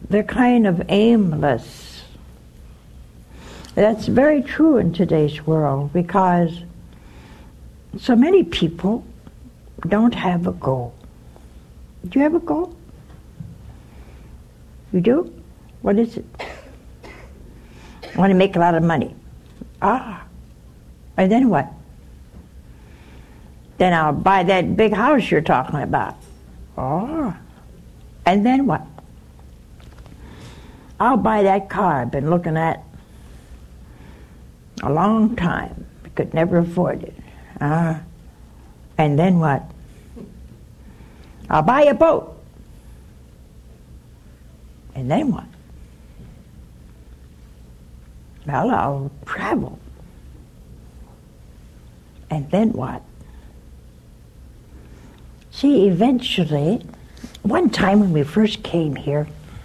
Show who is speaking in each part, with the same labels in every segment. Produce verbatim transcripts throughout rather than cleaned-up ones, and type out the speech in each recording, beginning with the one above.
Speaker 1: they're kind of aimless. That's very true in today's world because so many people don't have a goal. Do you have a goal? You do? What is it? I want to make a lot of money. Ah. And then what? Then I'll buy that big house you're talking about. Oh. And then what? I'll buy that car I've been looking at a long time. I could never afford it. Ah. And then what? I'll buy a boat. And then what? Well, I'll travel. And then what? See, eventually, one time when we first came here,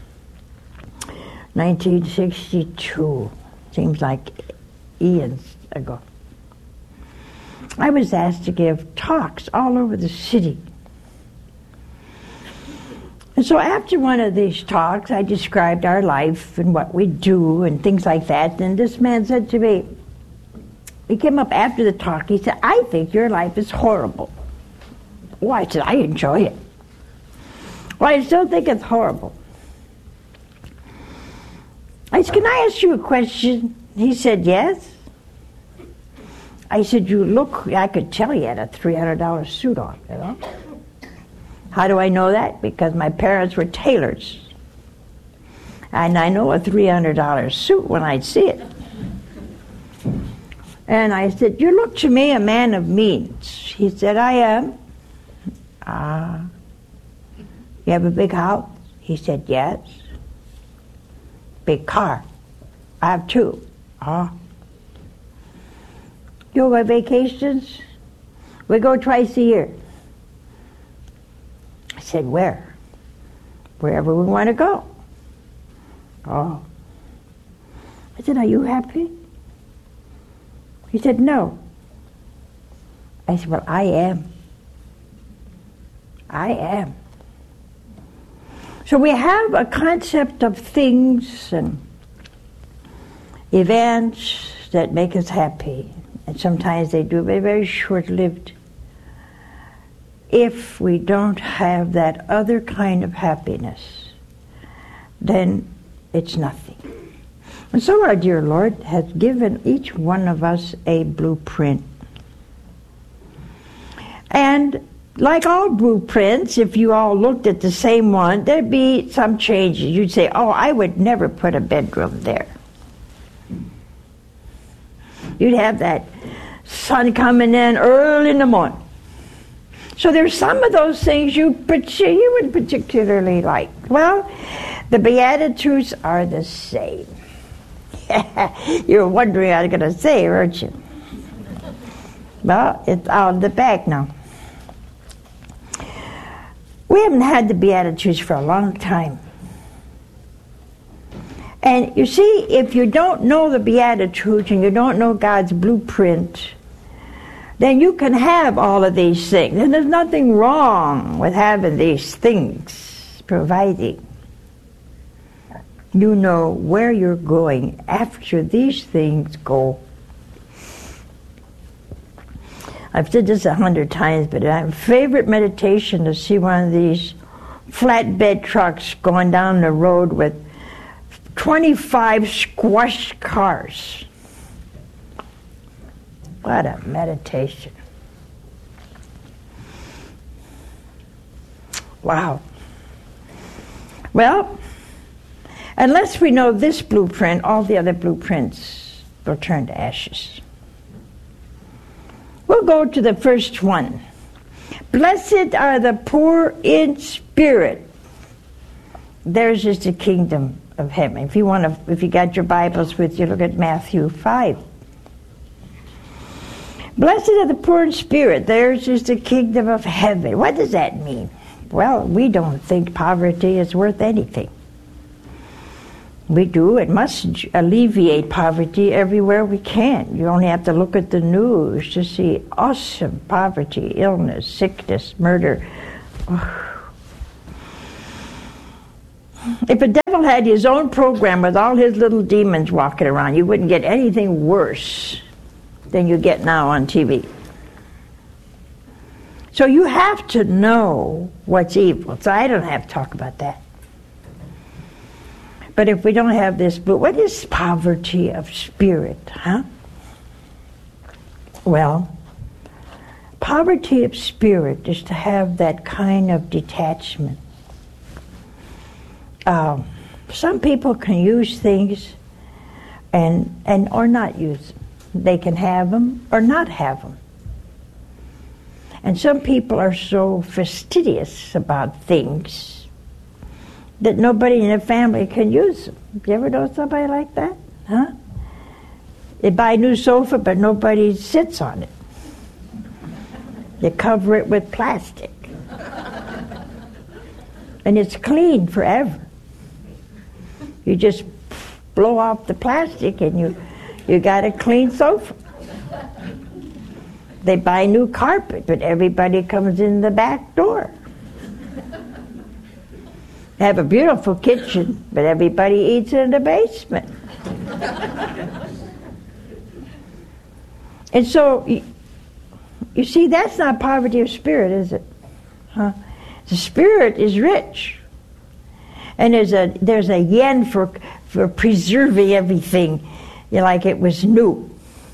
Speaker 1: nineteen sixty-two, seems like eons ago, I was asked to give talks all over the city. And so after one of these talks, I described our life and what we do and things like that. And this man said to me, he came up after the talk, he said, I think your life is horrible. Oh, I said, I enjoy it. Well, I still think it's horrible. I said, can I ask you a question? He said, yes. I said, you look, I could tell you had a three hundred dollar suit on, you know. How do I know that? Because my parents were tailors. And I know a three hundred dollar suit when I see it. And I said, you look to me a man of means. He said, I am. Ah. You have a big house? He said, yes. Big car? I have two. Ah. You go on vacations? We go twice a year. I said, where? Wherever we want to go. Oh. I said, are you happy? He said, no. I said, well, I am. I am. So we have a concept of things and events that make us happy. And sometimes they do, but very short-lived. If we don't have that other kind of happiness, then it's nothing. And so our dear Lord has given each one of us a blueprint. And like all blueprints, if you all looked at the same one, there'd be some changes. You'd say, oh, I would never put a bedroom there. You'd have that sun coming in early in the morning. So there's some of those things you you wouldn't particularly like. Well, the Beatitudes are the same. You're wondering what I'm going to say, aren't you? Well, it's out of the back now. We haven't had the Beatitudes for a long time. And you see, if you don't know the Beatitudes and you don't know God's blueprint, then you can have all of these things. And there's nothing wrong with having these things, providing you know where you're going after these things go. I've said this a hundred times, but my favorite meditation to see one of these flatbed trucks going down the road with twenty-five squashed cars. What a meditation. Wow. Well, unless we know this blueprint, all the other blueprints will turn to ashes. We'll go to the first one. Blessed are the poor in spirit. Theirs is the kingdom of heaven. If you want to, if you got your Bibles with you, look at Matthew five. Blessed are the poor in spirit. Theirs is the kingdom of heaven. What does that mean? Well, we don't think poverty is worth anything. We do. It must alleviate poverty everywhere we can. You only have to look at the news to see awesome poverty, illness, sickness, murder. Oh. If a devil had his own program with all his little demons walking around, you wouldn't get anything worse than you get now on T V. So you have to know what's evil. So I don't have to talk about that. But if we don't have this, but what is poverty of spirit, huh? Well, poverty of spirit is to have that kind of detachment. Um, some people can use things and and or not use them. They can have them or not have them. And some people are so fastidious about things that nobody in the family can use them. You ever know somebody like that? Huh? They buy a new sofa, but nobody sits on it. They cover it with plastic. And it's clean forever. You just blow off the plastic and you, you got a clean sofa. They buy new carpet, but everybody comes in the back door. They have a beautiful kitchen, but everybody eats in the basement. And so, you, you see, that's not poverty of spirit, is it? Huh? The spirit is rich. And there's a there's a yen for for preserving everything, you know, like it was new.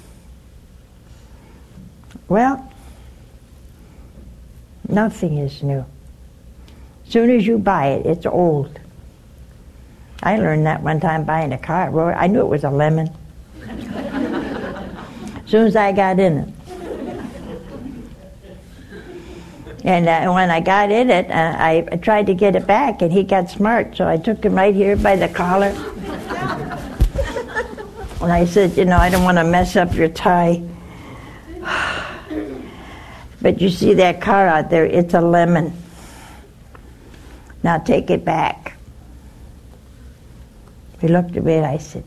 Speaker 1: Well, nothing is new. As soon as you buy it, it's old. I learned that one time buying a car. I knew it was a lemon. As soon as I got in it. And uh, when I got in it, uh, I, I tried to get it back, and he got smart, so I took him right here by the collar. And I said, you know, I don't want to mess up your tie. But you see that car out there, it's a lemon. Now take it back. He looked at me and I said,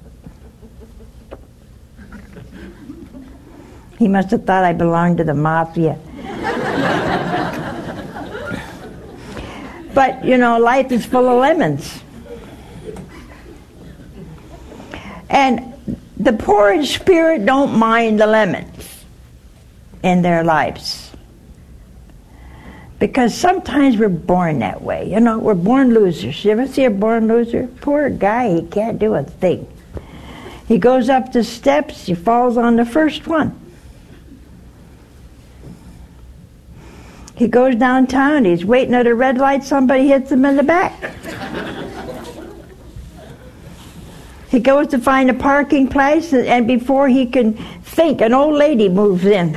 Speaker 1: he must have thought I belonged to the mafia. But, you know, life is full of lemons. And the poor in spirit don't mind the lemons in their lives. Because sometimes we're born that way. You know, we're born losers. You ever see a born loser? Poor guy, he can't do a thing. He goes up the steps, he falls on the first one. He goes downtown, he's waiting at a red light, somebody hits him in the back. He goes to find a parking place, and before he can think, an old lady moves in.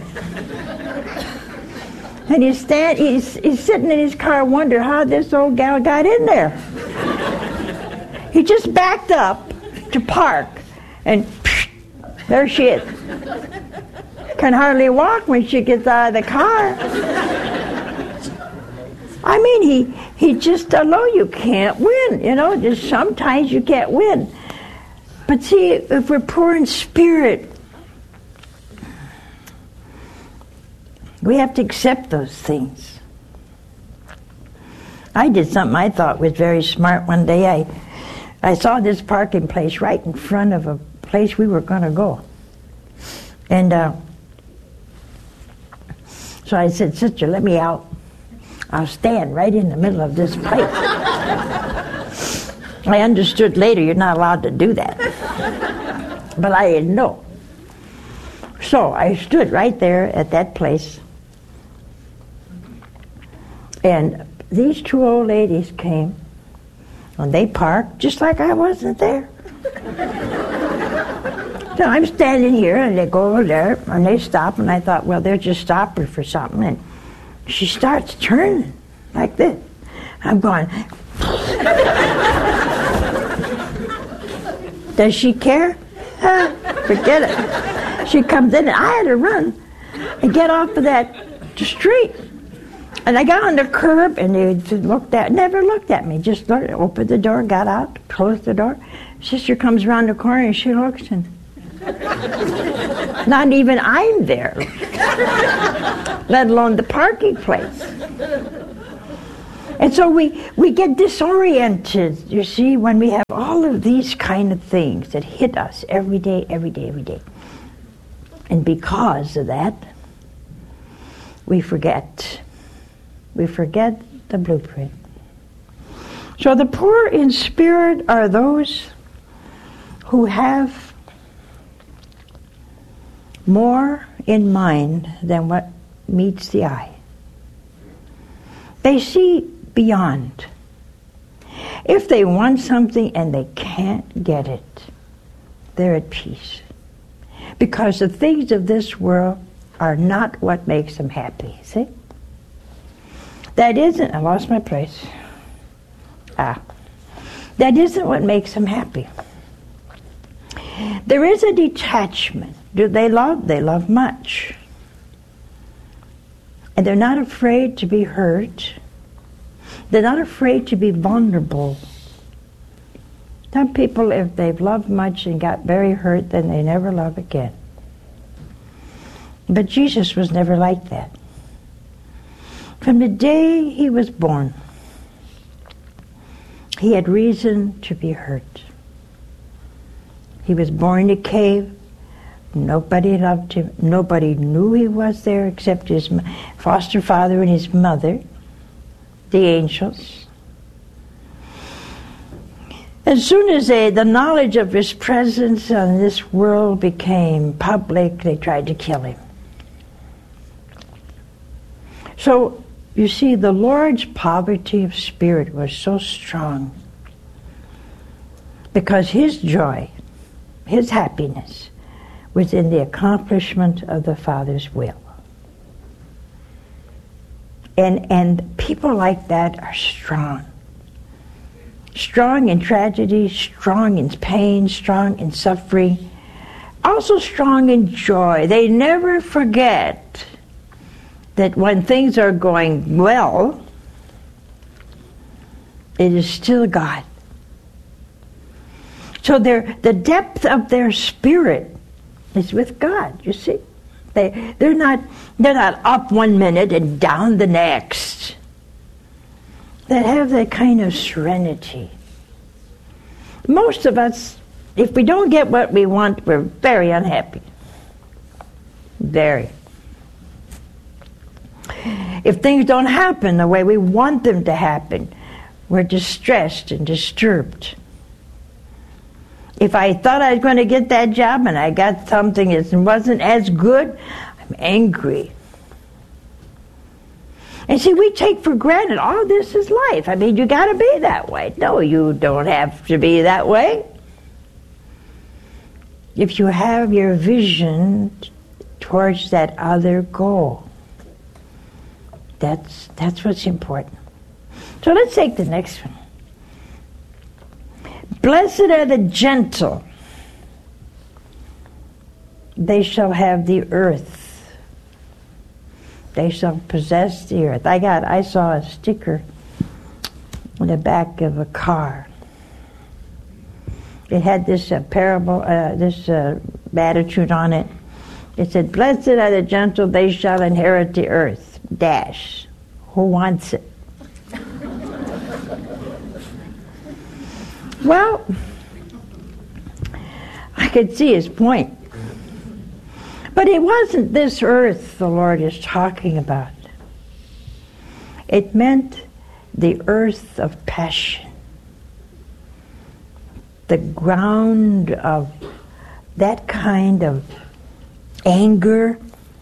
Speaker 1: And he's, stand, he's, he's sitting in his car wondering how this old gal got in there. He just backed up to park, and psh, there she is. Can hardly walk when she gets out of the car. I mean, he, he just, although you can't win, you know, just sometimes you can't win. But see, if we're poor in spirit, we have to accept those things. I did something I thought was very smart one day. I, I saw this parking place right in front of a place we were going to go. And uh, so I said, sister, let me out. I'll stand right in the middle of this place. I understood later you're not allowed to do that. But I didn't know. So I stood right there at that place. And these two old ladies came, and they parked just like I wasn't there. So I'm standing here, and they go over there, and they stop, and I thought, well, they're just stopping for something. And she starts turning like this. I'm going, does she care? Huh? Forget it. She comes in, and I had to run and get off of that street. And I got on the curb, and they just looked at, never looked at me, just looked, opened the door, got out, closed the door. Sister comes around the corner, and she looks, and not even I'm there, let alone the parking place. And so we, we get disoriented, you see, when we have all of these kind of things that hit us every day, every day, every day. And because of that, we forget. We forget the blueprint. So the poor in spirit are those who have more in mind than what meets the eye. They see beyond. If they want something and they can't get it, they're at peace. Because the things of this world are not what makes them happy, see? That isn't, I lost my place. Ah. That isn't what makes them happy. There is a detachment. Do they love? They love much. And they're not afraid to be hurt. They're not afraid to be vulnerable. Some people, if they've loved much and got very hurt, then they never love again. But Jesus was never like that. From the day he was born, he had reason to be hurt. He was born in a cave. Nobody loved him. Nobody knew he was there except his foster father and his mother, the angels. As soon as they, the knowledge of his presence in this world became public, they tried to kill him. So, you see, the Lord's poverty of spirit was so strong because his joy, his happiness, was in the accomplishment of the Father's will. And, and people like that are strong. Strong in tragedy, strong in pain, strong in suffering, also strong in joy. They never forget that when things are going well, it is still God. So their, the depth of their spirit is with God, you see. They, they're not, they're not up one minute and down the next. They have that kind of serenity. Most of us, if we don't get what we want, we're very unhappy. Very. If things don't happen the way we want them to happen, we're distressed and disturbed. If I thought I was going to get that job and I got something that wasn't as good, I'm angry. And see, we take for granted, all this is life. I mean, you got to be that way. No, you don't have to be that way. If you have your vision towards that other goal, that's that's what's important. So let's take the next one. Blessed are the gentle. They shall have the earth. They shall possess the earth. I got, I saw a sticker on the back of a car. It had this uh, parable, uh, this uh, attitude on it. It said, "Blessed are the gentle; they shall inherit the earth." Dash. Who wants it? Well, I could see his point. But it wasn't this earth the Lord is talking about. It meant the earth of passion. The ground of that kind of anger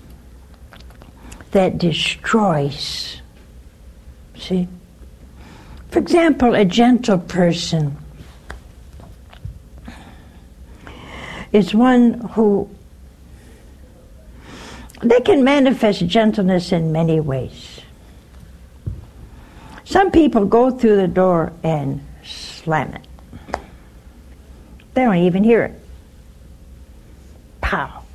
Speaker 1: that destroys. See? For example, a gentle person is one who, they can manifest gentleness in many ways. Some people go through the door and slam it. They don't even hear it. Pow.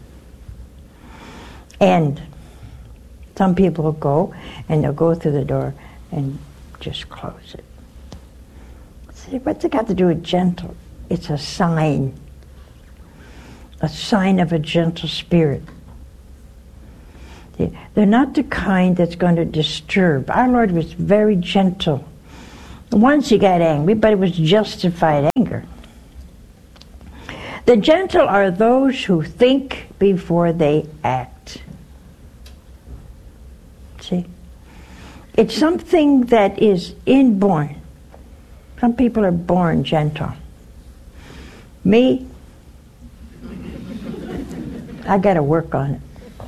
Speaker 1: And some people will go and they'll go through the door and just close it. See, what's it got to do with gentle? It's a sign. A sign of a gentle spirit. They're not the kind that's going to disturb. Our Lord was very gentle. Once he got angry, but it was justified anger. The gentle are those who think before they act. See? It's something that is inborn. Some people are born gentle. Me, I got to work on it.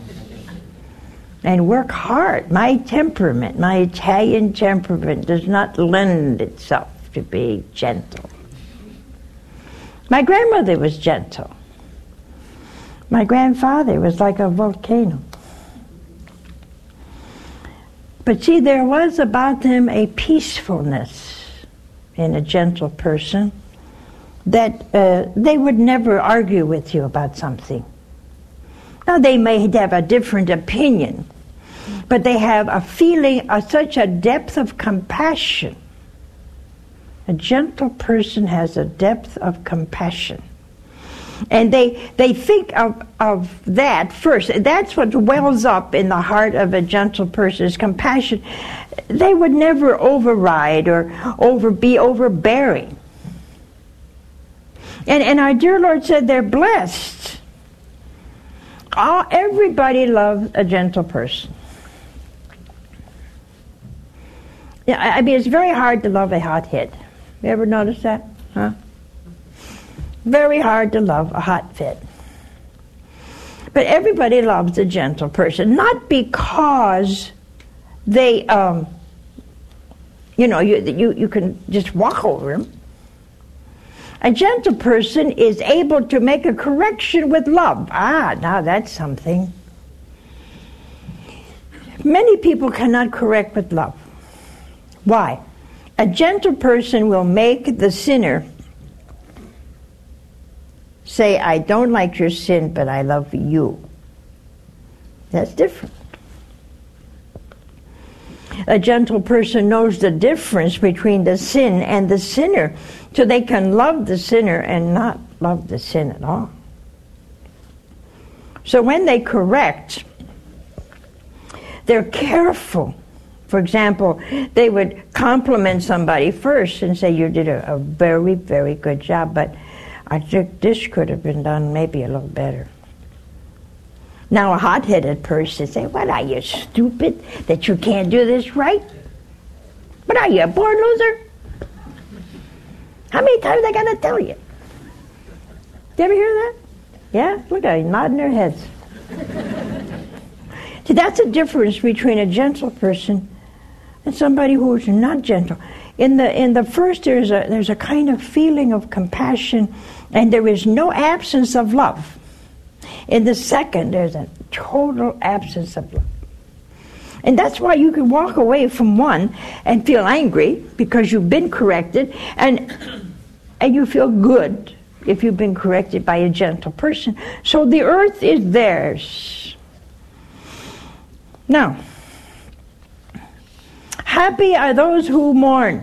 Speaker 1: And work hard. My temperament, my Italian temperament, does not lend itself to be gentle. My grandmother was gentle. My grandfather was like a volcano. But see, there was about them a peacefulness in a gentle person that uh, they would never argue with you about something. Now, they may have a different opinion, but they have a feeling of such a depth of compassion. A gentle person has a depth of compassion. And they they think of, of that first. That's what wells up in the heart of a gentle person, is compassion. They would never override or over be overbearing. And, and our dear Lord said they're blessed. All, everybody loves a gentle person. Yeah, I mean, it's very hard to love a hothead. You ever notice that? Huh? Very hard to love a hothead. But everybody loves a gentle person, not because they, um, you know, you, you, you can just walk over them. A gentle person is able to make a correction with love. Ah, now that's something. Many people cannot correct with love. Why? A gentle person will make the sinner say, I don't like your sin, but I love you. That's different. A gentle person knows the difference between the sin and the sinner, so they can love the sinner and not love the sin at all. So when they correct, they're careful. For example, they would compliment somebody first and say, you did a, a very, very good job, but I think this could have been done maybe a little better. Now a hot-headed person say, what are you, stupid, that you can't do this right? What are you, a born loser? How many times I gotta tell you? Did you ever hear that? Yeah? Look at them nodding their heads. See, that's the difference between a gentle person and somebody who is not gentle. In the in the first, there's a there's a kind of feeling of compassion, and there is no absence of love. In the second, there's a total absence of love. And that's why you can walk away from one and feel angry because you've been corrected, and and you feel good if you've been corrected by a gentle person. So the earth is theirs. Now, happy are those who mourn.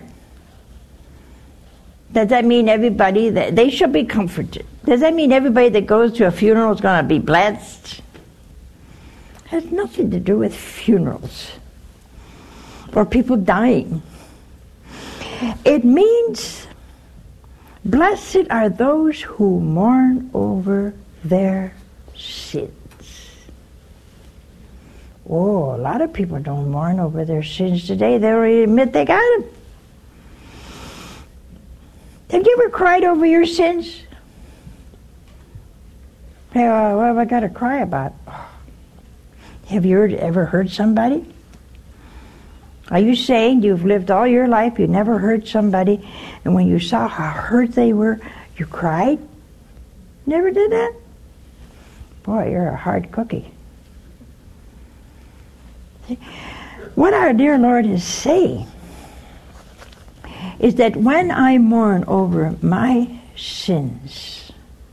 Speaker 1: Does that mean everybody, that they should be comforted? Does that mean everybody that goes to a funeral is going to be blessed? It has nothing to do with funerals or people dying. It means blessed are those who mourn over their sins. Oh, a lot of people don't mourn over their sins today. They already admit they got them. Have you ever cried over your sins? Hey, uh, what have I got to cry about? Have you heard, ever heard somebody? Are you saying you've lived all your life, you never heard somebody, and when you saw how hurt they were, you cried? Never did that? Boy, you're a hard cookie. What our dear Lord is saying is that when I mourn over my sins,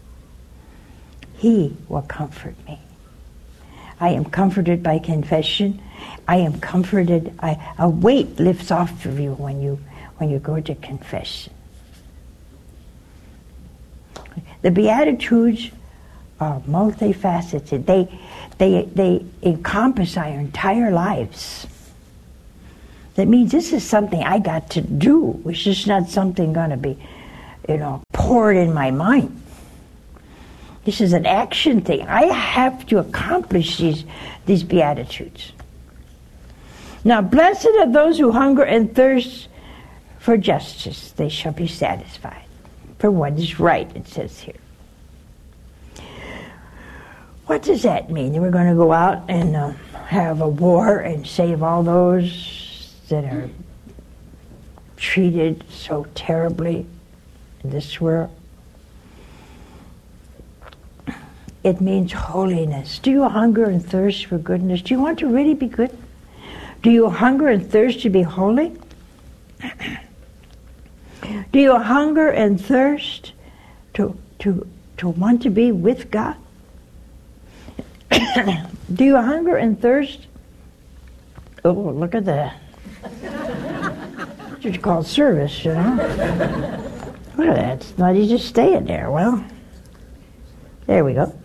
Speaker 1: He will comfort me. I am comforted by confession. I am comforted. I, a weight lifts off of you when you when you go to confession. The Beatitudes uh, multifaceted. They, they, they encompass our entire lives. That means this is something I got to do. It's just not something going to be, you know, poured in my mind. This is an action thing. I have to accomplish these, these Beatitudes. Now, blessed are those who hunger and thirst for justice. They shall be satisfied. For what is right, it says here. What does that mean? We're going to go out and uh, have a war and save all those that are treated so terribly in this world? It means holiness. Do you hunger and thirst for goodness? Do you want to really be good? Do you hunger and thirst to be holy? Do you hunger and thirst to to to want to be with God? Do you hunger and thirst? Oh, look at that. That's what you call service, you know. Well, that's not easy to stay in there. Well, there we go.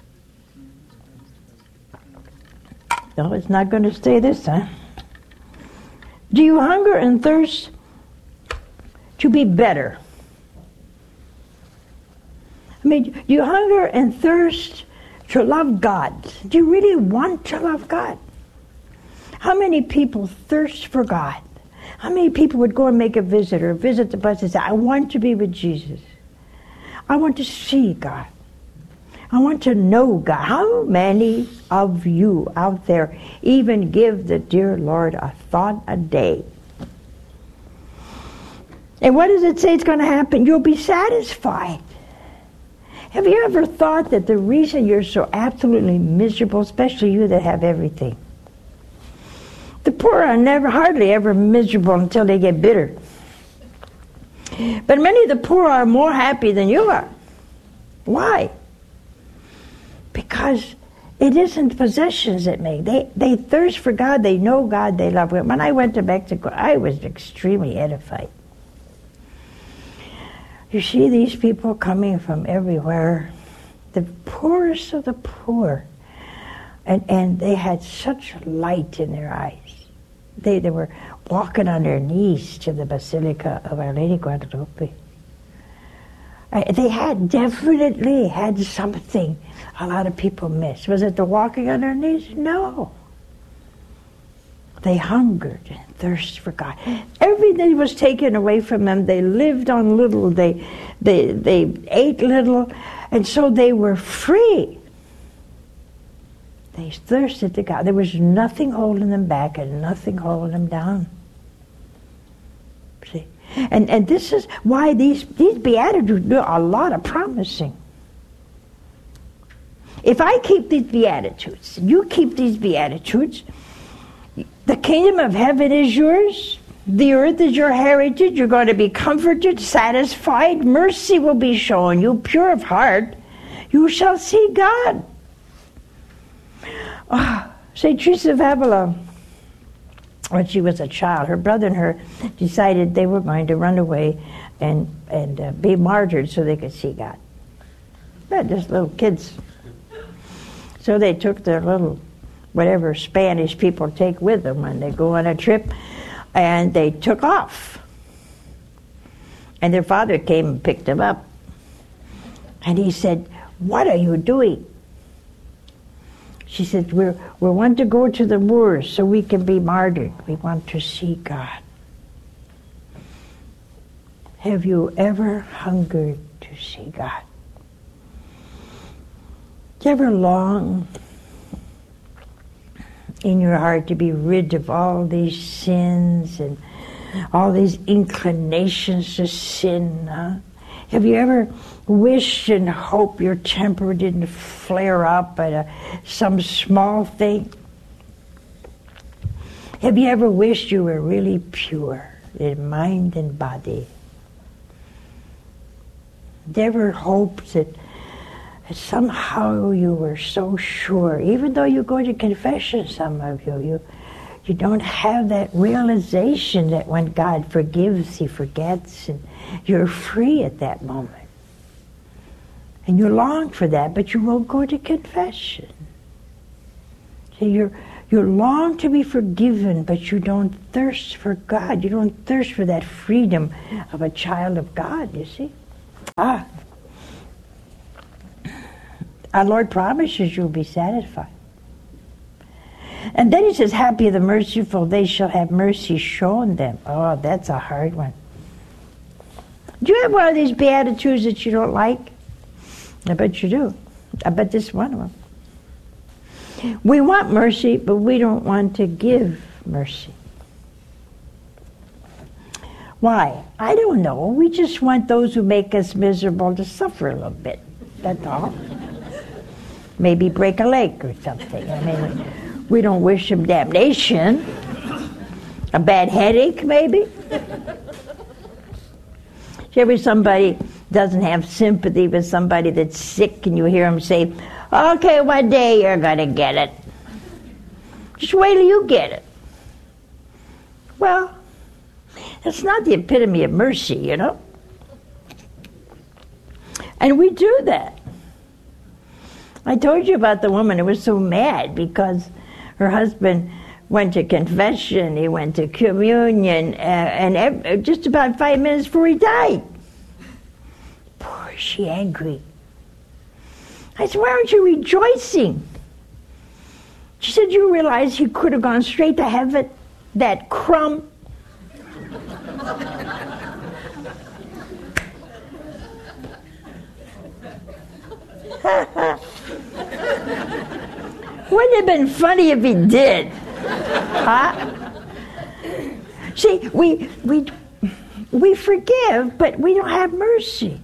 Speaker 1: No, it's not going to stay this time. Do you hunger and thirst to be better? I mean, do you hunger and thirst to love God? Do you really want to love God? How many people thirst for God? How many people would go and make a visit or visit the place and say, I want to be with Jesus. I want to see God. I want to know God. How many of you out there even give the dear Lord a thought a day? And what does it say is going to happen? You'll be satisfied. Have you ever thought that the reason you're so absolutely miserable, especially you that have everything, the poor are never, hardly ever miserable until they get bitter. But many of the poor are more happy than you are. Why? Because it isn't possessions that make. They they thirst for God, they know God, they love Him. When I went to Mexico, I was extremely edified. You see these people coming from everywhere, the poorest of the poor, and, and they had such light in their eyes. They, they were walking on their knees to the Basilica of Our Lady Guadalupe. Uh, they had definitely had something a lot of people miss. Was it the walking on their knees? No. They hungered and thirsted for God. Everything was taken away from them. They lived on little. They, they, they ate little. And so they were free. They thirsted to God. There was nothing holding them back and nothing holding them down. See? And and this is why these, these Beatitudes do a lot of promising. If I keep these Beatitudes, you keep these Beatitudes, the kingdom of heaven is yours. The earth is your heritage. You're going to be comforted, satisfied. Mercy will be shown you, pure of heart. You shall see God. Oh, Saint Teresa of Avila, when she was a child, her brother and her decided they were going to run away and and uh, be martyred so they could see God. They're just little kids. So they took their little, whatever Spanish people take with them when they go on a trip, and they took off. And their father came and picked them up. And he said, "What are you doing?" She said, we're, we want to go to the Moors so we can be martyred. We want to see God. Have you ever hungered to see God? Do you ever long in your heart to be rid of all these sins and all these inclinations to sin? Huh? Have you ever wished and hoped your temper didn't flare up at a, some small thing? Have you ever wished you were really pure in mind and body? Have you ever hoped that, that somehow you were so sure, even though you go to confession, some of you, you You don't have that realization that when God forgives, He forgets, and you're free at that moment. And you long for that, but you won't go to confession. So you're, you long to be forgiven, but you don't thirst for God. You don't thirst for that freedom of a child of God, you see. Ah. Our Lord promises you'll be satisfied. And then he says, happy are the merciful, they shall have mercy shown them. Oh, that's a hard one. Do you have one of these Beatitudes that you don't like? I bet you do. I bet this is one of them. We want mercy, but we don't want to give mercy. Why? I don't know. We just want those who make us miserable to suffer a little bit. That's all. Maybe break a leg or something. I mean, we don't wish them damnation. A bad headache, maybe. Ever somebody doesn't have sympathy with somebody that's sick, and you hear them say, okay, one day you're going to get it. Just wait till you get it. Well, that's not the epitome of mercy, you know. And we do that. I told you about the woman who was so mad because her husband went to confession, he went to communion, uh, and every, just about five minutes before he died. Poor, is she angry. I said, why aren't you rejoicing? She said, you realize he could have gone straight to heaven, that crumb. Wouldn't it have been funny if he did? Huh? See, we we we forgive, but we don't have mercy.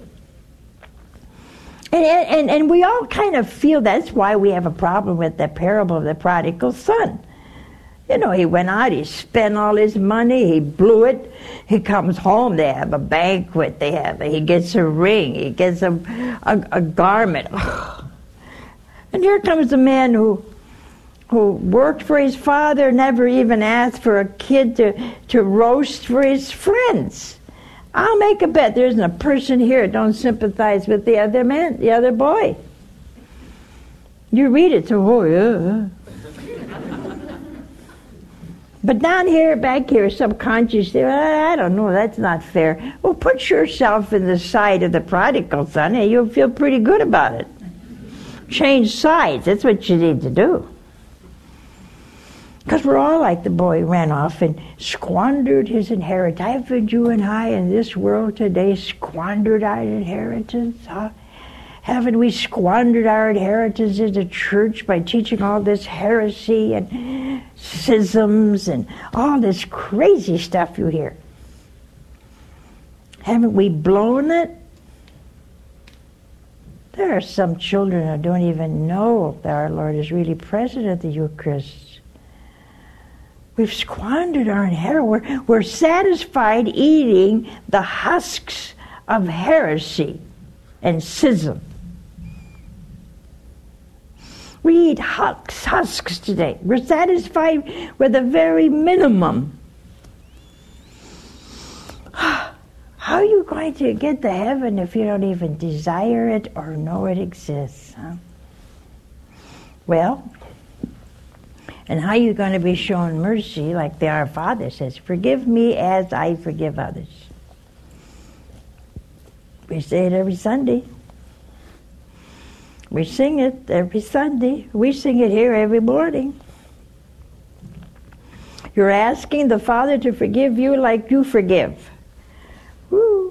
Speaker 1: And, and and we all kind of feel that's why we have a problem with the parable of the prodigal son. You know, he went out, he spent all his money, he blew it. He comes home, they have a banquet, they have he gets a ring, he gets a a, a garment. And here comes a man who who worked for his father, never even asked for a kid to, to roast for his friends. I'll make a bet there isn't a person here that don't sympathize with the other man, the other boy. You read it, so, oh, yeah. But down here, back here, subconsciously, I don't know, that's not fair. Well, put yourself in the side of the prodigal son, and you'll feel pretty good about it. Change sides, that's what you need to do. Because we're all like the boy who ran off and squandered his inheritance. Haven't you and I in this world today squandered our inheritance? Huh? Haven't we squandered our inheritance in the church by teaching all this heresy and schisms and all this crazy stuff you hear? Haven't we blown it? There are some children who don't even know that our Lord is really present at the Eucharist. We've squandered our inheritance. We're, we're satisfied eating the husks of heresy and schism. We eat husks, husks today. We're satisfied with the very minimum. How are you going to get to heaven if you don't even desire it or know it exists? Huh? Well, and how are you going to be shown mercy like the Our Father says, forgive me as I forgive others. We say it every Sunday. We sing it every Sunday. We sing it here every morning. You're asking the Father to forgive you like you forgive. Woo.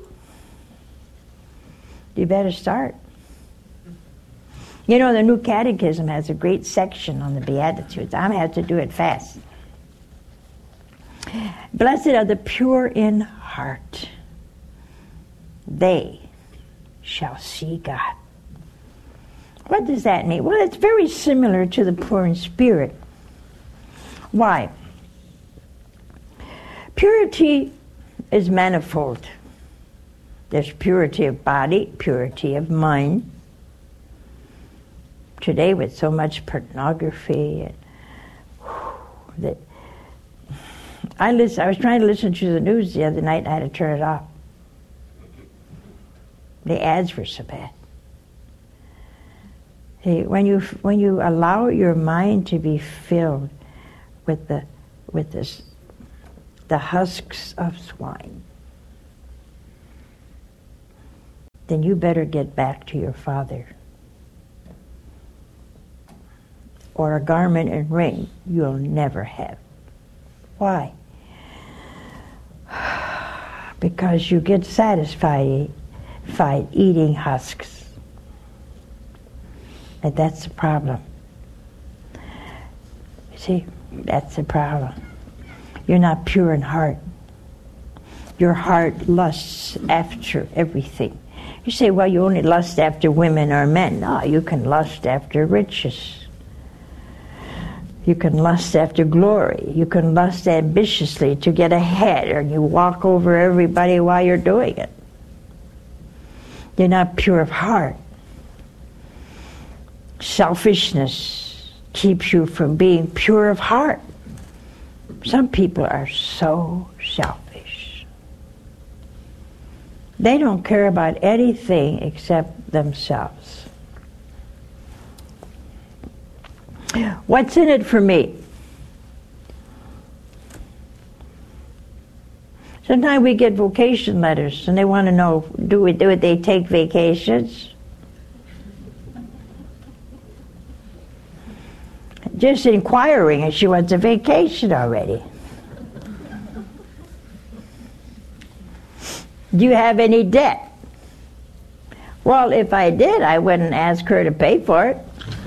Speaker 1: You better start. You know, the New Catechism has a great section on the Beatitudes. I'm going to have to do it fast. Blessed are the pure in heart. They shall see God. What does that mean? Well, it's very similar to the poor in spirit. Why? Purity is manifold. There's purity of body, purity of mind. Today, with so much pornography, and, whew, that I listen. I was trying to listen to the news the other night, and I had to turn it off. The ads were so bad. See, when you when you allow your mind to be filled with the with this the husks of swine, then you better get back to your Father. Or a garment and ring you'll never have. Why? Because you get satisfied fight eating husks. And that's the problem. See, that's the problem. You're not pure in heart. Your heart lusts after everything. You say, well, you only lust after women or men. No, you can lust after riches. You can lust after glory. You can lust ambitiously to get ahead, or you walk over everybody while you're doing it. You're not pure of heart. Selfishness keeps you from being pure of heart. Some people are so selfish. They don't care about anything except themselves. What's in it for me? Sometimes we get vocation letters and they want to know, do we do it, they take vacations? Just inquiring if she wants a vacation already. Do you have any debt? Well, if I did, I wouldn't ask her to pay for it.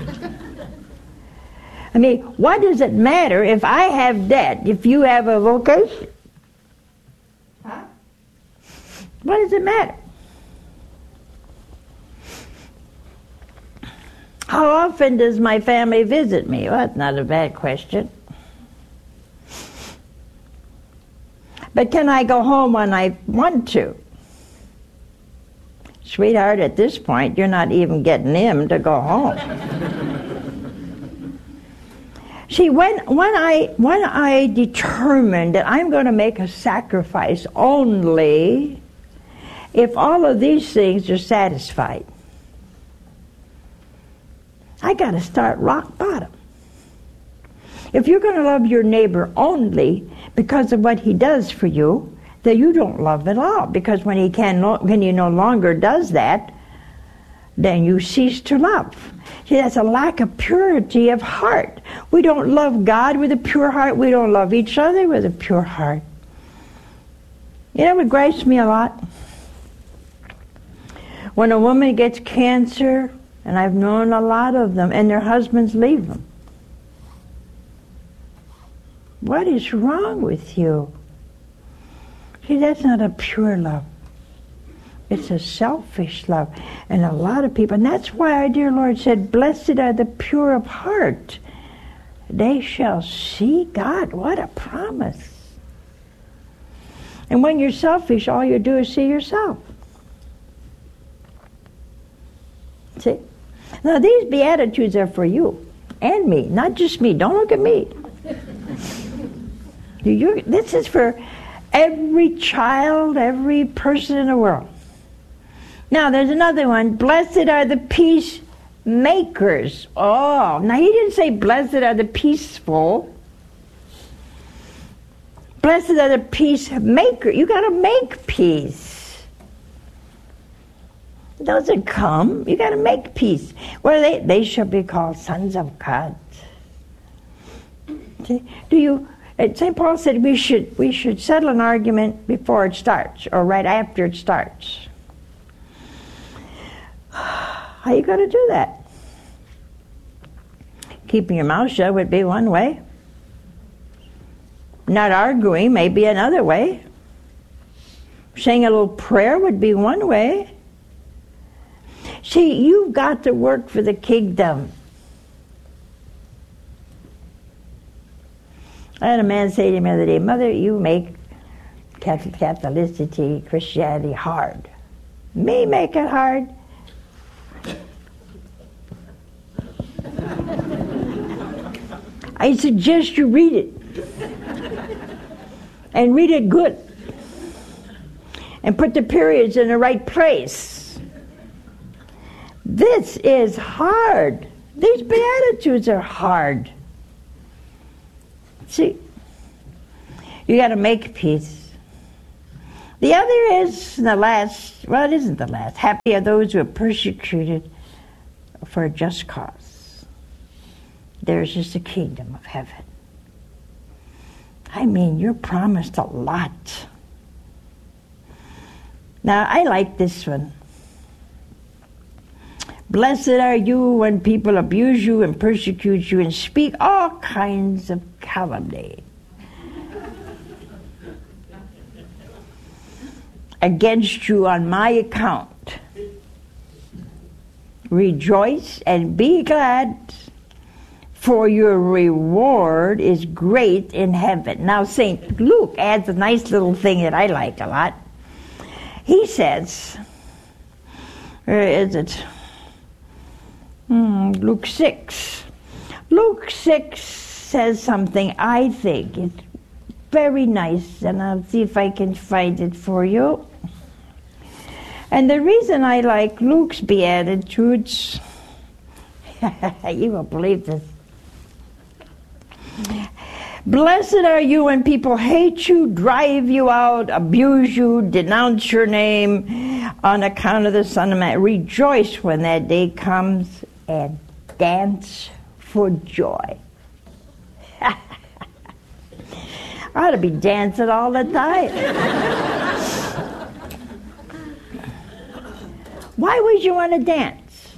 Speaker 1: I mean, what does it matter if I have debt, if you have a vocation? Huh? What does it matter? How often does my family visit me? Well, that's not a bad question. But can I go home when I want to? Sweetheart, at this point, you're not even getting him to go home. See, when, when, I, when I determined that I'm going to make a sacrifice only if all of these things are satisfied, I got to start rock bottom. If you're going to love your neighbor only because of what he does for you, then you don't love at all. Because when he can, no, when he no longer does that, then you cease to love. See, that's a lack of purity of heart. We don't love God with a pure heart. We don't love each other with a pure heart. You know what gripes me a lot? When a woman gets cancer, and I've known a lot of them, and their husbands leave them. What is wrong with you? See, that's not a pure love. It's a selfish love. And a lot of people, and that's why our dear Lord said, blessed are the pure of heart. They shall see God. What a promise. And when you're selfish, all you do is see yourself. See? Now these Beatitudes are for you and me, not just me. Don't look at me. You, this is for every child, every person in the world. Now there's another one. Blessed are the peacemakers. Oh, now he didn't say blessed are the peaceful. Blessed are the peacemakers. You got to make peace. It doesn't come. You got to make peace. Well, they they shall be called sons of God. See, do you? Saint Paul said we should we should settle an argument before it starts or right after it starts. How are you going to do that? Keeping your mouth shut would be one way. Not arguing may be another way. Saying a little prayer would be one way. See, you've got to work for the kingdom. I had a man say to me the other day, Mother, you make Catholicity, Christianity hard. Me make it hard? I suggest you read it. And read it good. And put the periods in the right place. This is hard. These Beatitudes are hard. See, you got to make peace. The other is the last, well, it isn't the last. Happy are those who are persecuted for a just cause. Theirs is the kingdom of heaven. I mean, you're promised a lot. Now, I like this one. Blessed are you when people abuse you and persecute you and speak all kinds of calumny against you on my account. Rejoice and be glad, for your reward is great in heaven. Now, Saint Luke adds a nice little thing that I like a lot. He says, where is it? Hmm, Luke six. Luke six says something I think is very nice, and I'll see if I can find it for you. And the reason I like Luke's Beatitudes, you won't believe this. Blessed are you when people hate you, drive you out, abuse you, denounce your name on account of the Son of Man. Rejoice when that day comes and dance for joy. I ought to be dancing all the time. Why would you want to dance?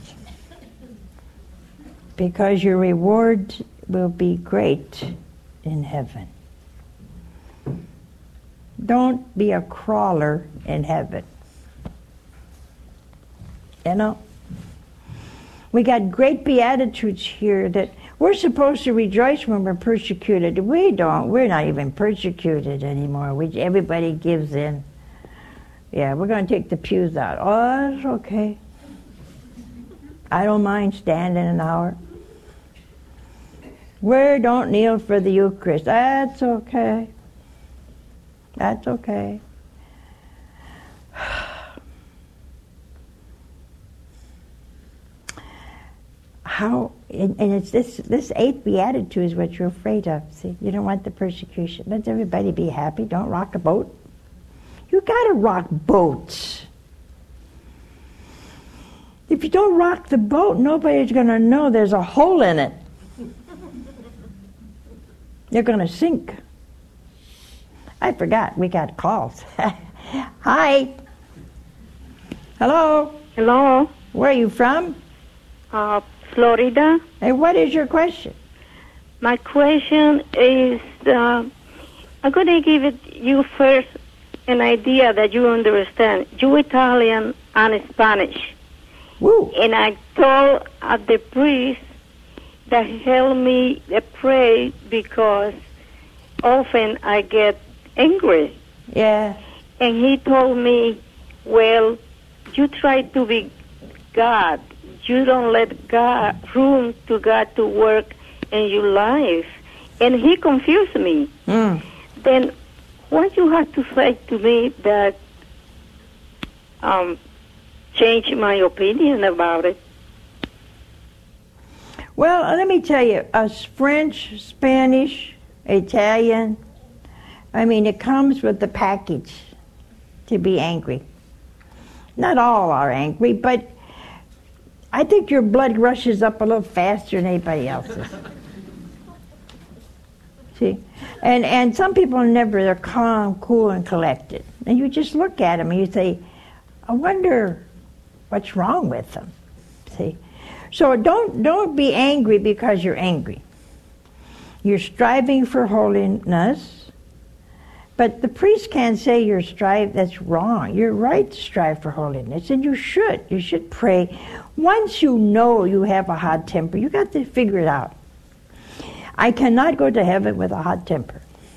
Speaker 1: Because your reward will be great in heaven. Don't be a crawler in heaven. You know? We got great Beatitudes here that we're supposed to rejoice when we're persecuted. We don't. We're not even persecuted anymore. We, everybody gives in. Yeah, we're going to take the pews out. Oh, that's okay. I don't mind standing an hour. We don't kneel for the Eucharist. That's okay. That's okay. How, and, and it's this, this eighth beatitude is what you're afraid of. See, you don't want the persecution. Let everybody be happy. Don't rock a boat. You got to rock boats. If you don't rock the boat, nobody's going to know there's a hole in it. You're going to sink. I forgot. We got calls. Hi. Hello.
Speaker 2: Hello.
Speaker 1: Where are you from?
Speaker 2: Uh, Florida.
Speaker 1: And what is your question?
Speaker 2: My question is, uh, I'm going to give it you first an idea that you understand. You Italian and Spanish.
Speaker 1: Woo.
Speaker 2: And I told uh, the priest that help me uh, pray because often I get angry.
Speaker 1: Yeah.
Speaker 2: And he told me, well, you try to be God. You don't let God room to God to work in your life. And he confused me.
Speaker 1: Mm.
Speaker 2: Then what you have to say to me that um, changed my opinion about it?
Speaker 1: Well, let me tell you, us French, Spanish, Italian, I mean, it comes with the package to be angry. Not all are angry, but I think your blood rushes up a little faster than anybody else's. See? And and some people are never, they're calm, cool, and collected. And you just look at them and you say, I wonder what's wrong with them. See? So don't don't be angry because you're angry. You're striving for holiness, but the priest can't say you're strive that's wrong. You're right to strive for holiness, and you should. You should pray. Once you know you have a hot temper, you got to figure it out. I cannot go to heaven with a hot temper.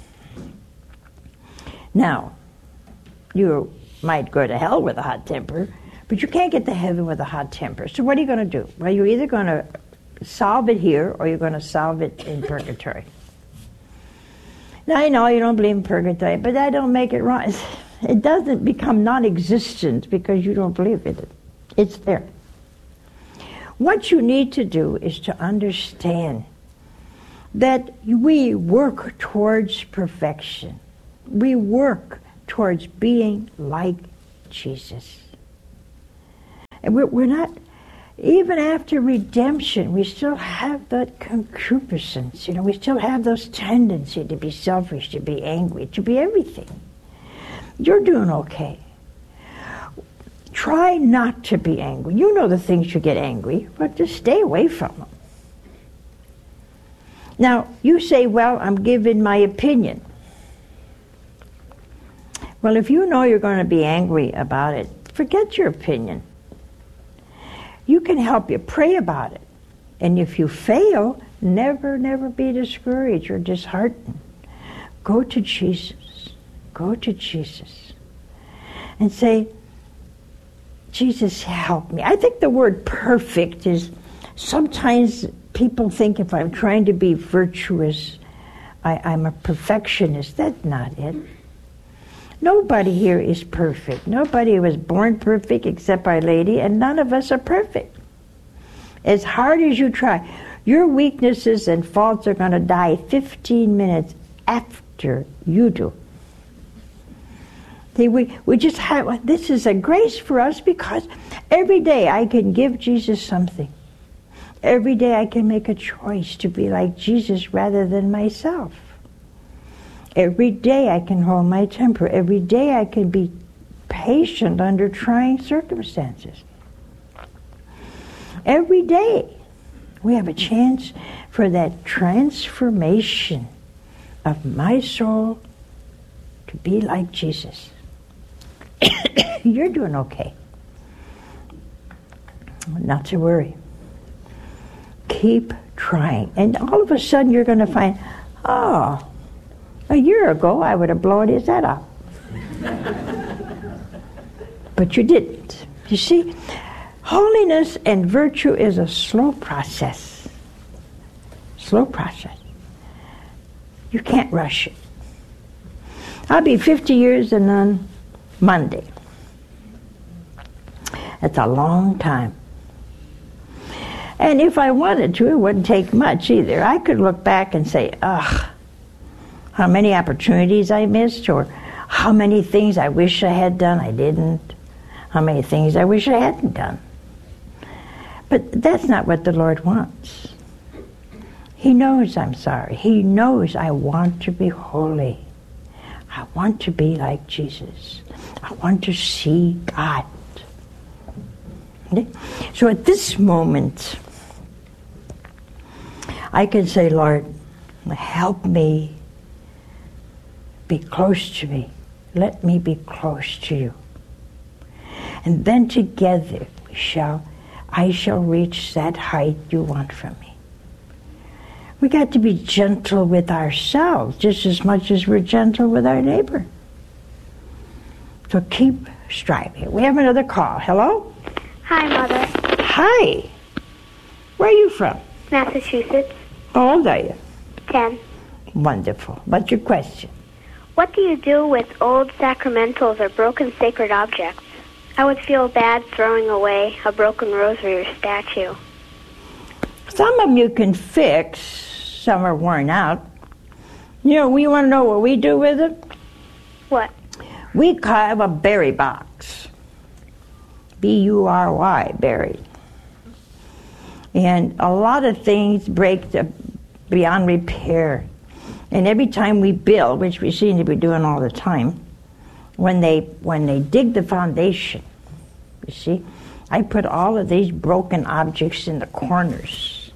Speaker 1: Now, you might go to hell with a hot temper, but you can't get to heaven with a hot temper. So what are you going to do? Well, you're either going to solve it here or you're going to solve it in purgatory. Now, I know you don't believe in purgatory, but that don't make it wrong. It doesn't become non-existent because you don't believe in it. It's there. What you need to do is to understand that we work towards perfection. We work towards being like Jesus. And we're, we're not, even after redemption, we still have that concupiscence. You know, we still have those tendency to be selfish, to be angry, to be everything. You're doing okay. Try not to be angry. You know the things you get angry, but just stay away from them. Now, you say, well, I'm giving my opinion. Well, if you know you're going to be angry about it, forget your opinion. You can help you pray about it. And if you fail, never, never be discouraged or disheartened. Go to Jesus. Go to Jesus. And say, Jesus, help me. I think the word perfect is, sometimes people think if I'm trying to be virtuous, I, I'm a perfectionist. That's not it. Nobody here is perfect. Nobody was born perfect except Our Lady, and none of us are perfect. As hard as you try, your weaknesses and faults are going to die fifteen minutes after you do. See, we, we just have, this is a grace for us because every day I can give Jesus something. Every day I can make a choice to be like Jesus rather than myself. Every day I can hold my temper. Every day I can be patient under trying circumstances. Every day we have a chance for that transformation of my soul to be like Jesus. You're doing okay. Not to worry. Keep trying. And all of a sudden you're going to find, oh, a year ago I would have blown his head off. But you didn't. You see, holiness and virtue is a slow process. Slow process. You can't rush it. I'll be fifty years a nun Monday. That's a long time. And if I wanted to, it wouldn't take much either. I could look back and say, ugh, how many opportunities I missed, or how many things I wish I had done I didn't, how many things I wish I hadn't done. But that's not what the Lord wants. He knows I'm sorry. He knows I want to be holy. I want to be like Jesus. I want to see God. Okay? So at this moment, I can say, Lord, help me be close to me. Let me be close to you. And then together we shall, I shall reach that height you want from me. We got to be gentle with ourselves just as much as we're gentle with our neighbor. So keep striving. We have another call. Hello?
Speaker 3: Hi, Mother.
Speaker 1: Hi. Where are you from?
Speaker 3: Massachusetts.
Speaker 1: How old are you?
Speaker 3: Ten.
Speaker 1: Wonderful. What's your question?
Speaker 3: What do you do with old sacramentals or broken sacred objects? I would feel bad throwing away a broken rosary or statue.
Speaker 1: Some of them you can fix. Some are worn out. You know, we want to know what we do with them?
Speaker 3: What?
Speaker 1: We have a berry box. B U R Y, berry. And a lot of things break the, beyond repair. And every time we build, which we seem to be doing all the time, when they when they dig the foundation, you see, I put all of these broken objects in the corners.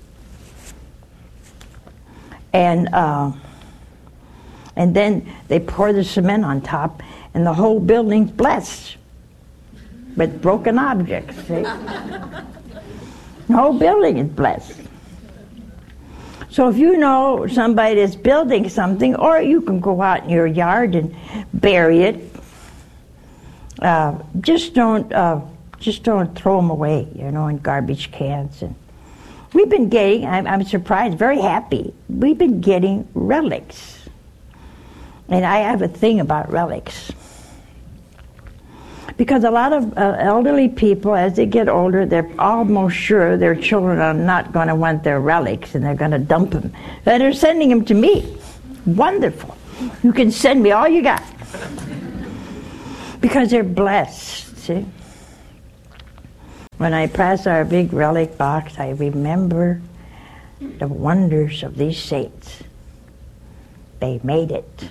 Speaker 1: And uh, and then they pour the cement on top, and the whole building's blessed with broken objects. See? The whole building is blessed. So if you know somebody that's building something, or you can go out in your yard and bury it, uh, just don't uh, just don't throw them away, you know, in garbage cans. And we've been getting, I'm, I'm surprised, very happy, we've been getting relics. And I have a thing about relics. Because a lot of uh, elderly people, as they get older, they're almost sure their children are not going to want their relics and they're going to dump them. And they're sending them to me. Wonderful. You can send me all you got. Because they're blessed, see? When I pass our big relic box, I remember the wonders of these saints. They made it.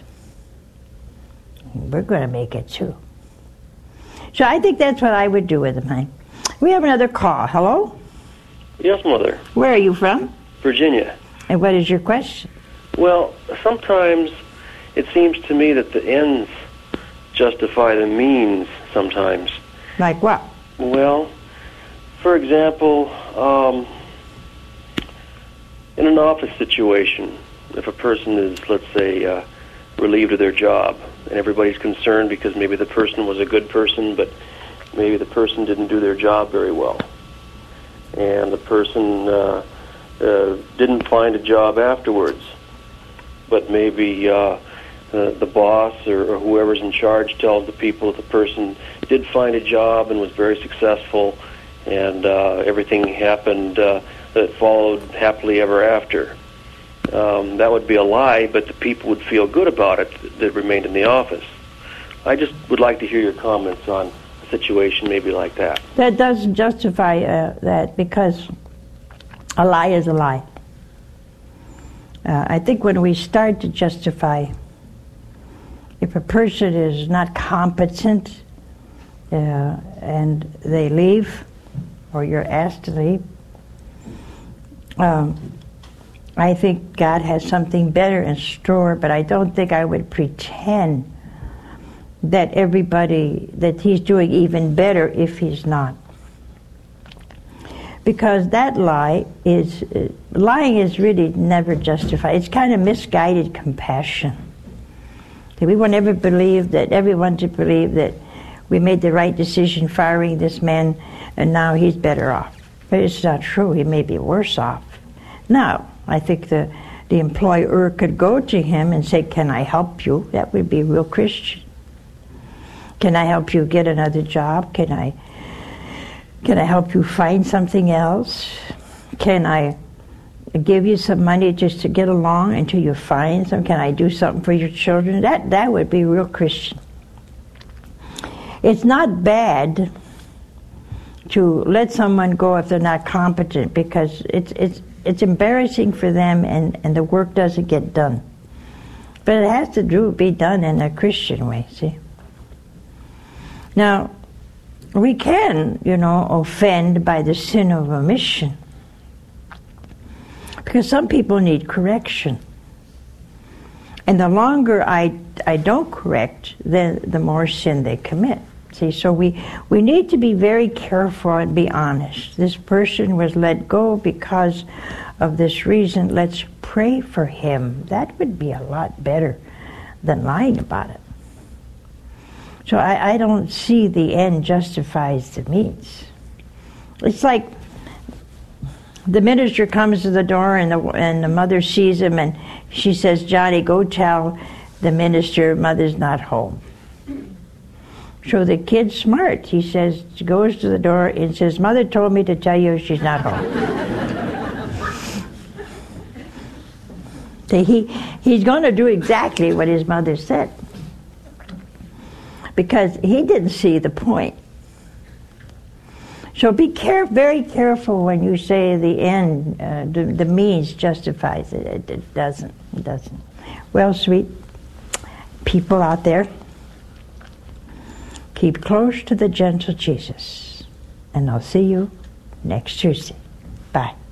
Speaker 1: We're going to make it too. So I think that's what I would do with mine. We have another call. Hello?
Speaker 4: Yes, Mother.
Speaker 1: Where are you from?
Speaker 4: Virginia.
Speaker 1: And what is your question?
Speaker 4: Well, sometimes it seems to me that the ends justify the means sometimes.
Speaker 1: Like what?
Speaker 4: Well, for example, um, in an office situation, if a person is, let's say, uh, relieved of their job, and everybody's concerned because maybe the person was a good person, but maybe the person didn't do their job very well. And the person uh, uh, didn't find a job afterwards, but maybe uh, uh, the boss or, or whoever's in charge tells the people that the person did find a job and was very successful, and uh, everything happened uh, that followed happily ever after. Um, that would be a lie, but the people would feel good about it that remained in the office. I just would like to hear your comments on a situation maybe like that.
Speaker 1: That doesn't justify uh, that, because a lie is a lie. Uh, I think when we start to justify, if a person is not competent uh, and they leave, or you're asked to leave, um, I think God has something better in store, but I don't think I would pretend that everybody, that he's doing even better if he's not. Because that lie is, uh, lying is really never justified. It's kind of misguided compassion. Okay, we will never believe that, everyone to believe that we made the right decision firing this man and now he's better off. But it's not true. He may be worse off. Now, I think the, the employer could go to him and say, can I help you? That would be real Christian. Can I help you get another job? Can I, can I help you find something else? Can I give you some money just to get along until you find some? Can I do something for your children? That, that would be real Christian. It's not bad to let someone go if they're not competent, because it's it's it's embarrassing for them, and, and the work doesn't get done. But it has to do be done in a Christian way, see? Now, we can, you know, offend by the sin of omission, because some people need correction. And the longer I, I don't correct, then the more sin they commit. See, so we, we need to be very careful and be honest. This person was let go because of this reason. Let's pray for him. That would be a lot better than lying about it. So I, I don't see the end justifies the means. It's like the minister comes to the door and the, and the mother sees him and she says, Johnny, go tell the minister mother's not home. So the kid's smart. He says, goes to the door and says, Mother told me to tell you she's not home. So he, he's going to do exactly what his mother said, because he didn't see the point. So be care, very careful when you say the end, uh, the, the means justifies it. It, it doesn't. It doesn't. Well, sweet people out there, keep close to the gentle Jesus, and I'll see you next Tuesday. Bye.